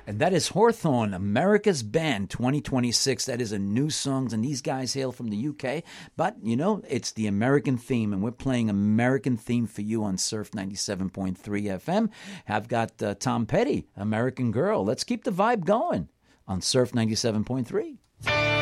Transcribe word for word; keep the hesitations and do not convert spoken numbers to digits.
And that is Hawthorne, America's Band twenty twenty-six. That is a new song, and these guys hail from the U K. But, you know, it's the American theme, and we're playing American theme for you on Surf ninety-seven point three F M. I've got uh, Tom Petty, American Girl. Let's keep the vibe going on Surf ninety-seven point three.